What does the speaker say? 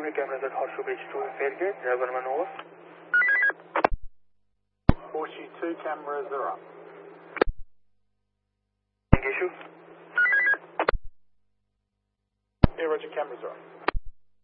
CCTV cameras at Horseshoe Beach 2 in Fairgate. Driver man over. Horseshoe 2 cameras are up. Issue. Yeah, Roger, cameras are up.